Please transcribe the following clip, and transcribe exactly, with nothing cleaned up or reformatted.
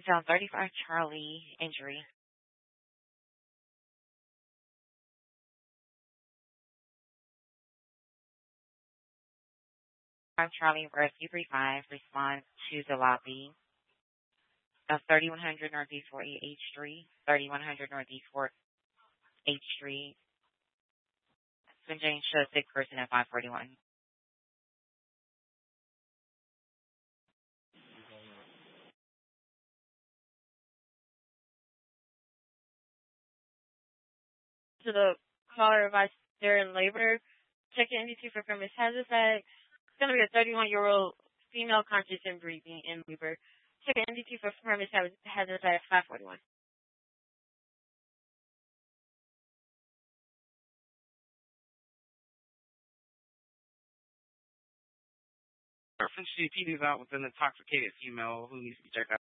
Zone thirty-five Charlie, injury. five Charlie, rescue three five, respond to the lobby of thirty-one hundred Northeast forty-eighth Street, thirty-one hundred Northeast forty-eighth Street. Saint James shows sick person at five forty-one. To the caller advice they're in labor. Check your N D T for premise hazard facts. It's going to be a thirty-one-year-old female conscious and breathing in labor. Check your N D T for premise hazard facts five forty-one. Reference C P is out with an intoxicated female who needs to be checked out.